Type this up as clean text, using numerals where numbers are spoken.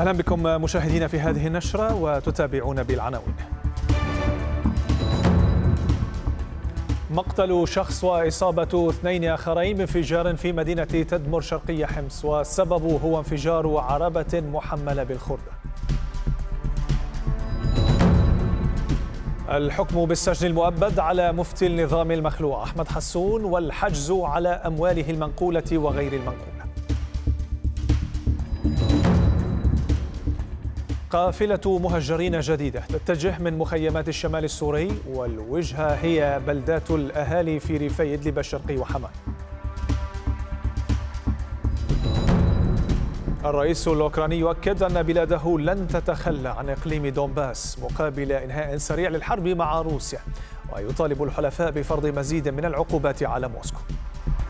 أهلا بكم مشاهدينا في هذه النشرة وتتابعون بالعناوين. مقتل شخص وإصابة 2 آخرين بانفجار في مدينة تدمر شرقي حمص، والسبب هو انفجار عربة محملة بالخردة. الحكم بالسجن المؤبد على مفتي النظام المخلوع أحمد حسون، والحجز على أمواله المنقولة وغير المنقولة. قافلة مهجرين جديدة تتجه من مخيمات الشمال السوري، والوجهة هي بلدات الأهالي في ريفي إدلب الشرقي وحما. الرئيس الأوكراني يؤكد أن بلاده لن تتخلى عن إقليم دونباس مقابل إنهاء سريع للحرب مع روسيا، ويطالب الحلفاء بفرض مزيد من العقوبات على موسكو.